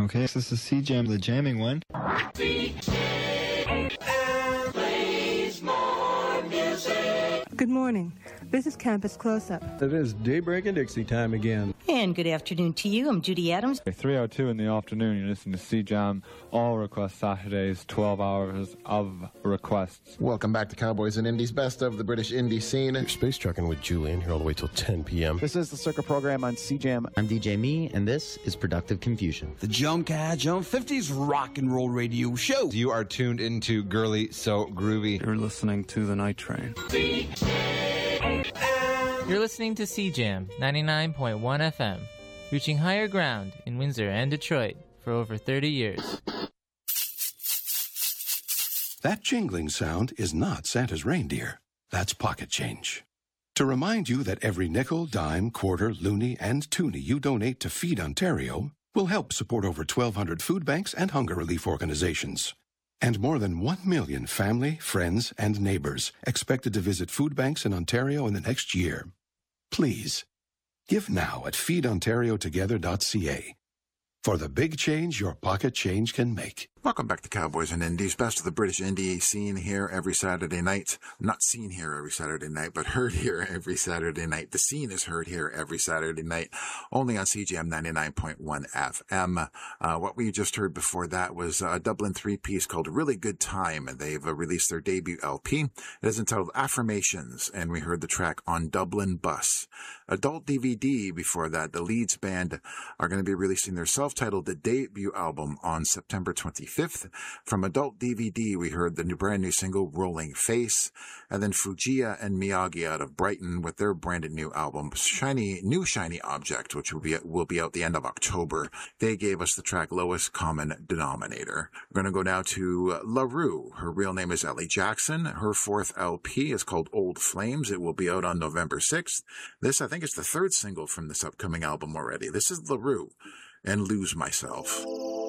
Okay, so this is C-Jam, the jamming one. Good morning. This is Campus Close-Up. It is Daybreak and Dixie time again. And good afternoon to you. I'm Judy Adams. 3:02 in the afternoon, you're listening to C-Jam, all request Saturdays, 12 hours of requests. Welcome back to Cowboys and Indies, best of the British indie scene. You're space trucking with Julian here all the way till 10 p.m. This is the Circa program on C-Jam. I'm DJ Me, and this is Productive Confusion. The Joan Cash on 50s rock and roll radio show. You are tuned into Girly So Groovy. You're listening to The Night Train. You're listening to C-Jam 99.1 FM, reaching higher ground in Windsor and Detroit for over 30 years. That jingling sound is not Santa's reindeer. That's pocket change. To remind you that every nickel, dime, quarter, loonie, and toonie you donate to Feed Ontario will help support over 1,200 food banks and hunger relief organizations. And more than 1 million family, friends, and neighbors expected to visit food banks in Ontario in the next year. Please, give now at feedontariotogether.ca for the big change your pocket change can make. Welcome back to Cowboys and Indies, best of the British indie scene here every Saturday night. Not seen here every Saturday night, but heard here every Saturday night. The scene is heard here every Saturday night, only on CGM 99.1 FM. What we just heard before that was a Dublin three-piece called Really Good Time. They've released their debut LP. It is entitled Affirmations, and we heard the track On Dublin Bus. Adult DVD before that, the Leeds Band are going to be releasing their self-titled debut album on September 25th. From Adult DVD, we heard the brand new single, Rolling Face, and then Fujiya and Miyagi out of Brighton with their brand new album, New Shiny Object, which will be out the end of October. They gave us the track Lowest Common Denominator. We're going to go now to LaRue. Her real name is Ellie Jackson. Her fourth LP is called Old Flames. It will be out on November 6th. This, I think, is the third single from this upcoming album already. This is LaRue and Lose Myself.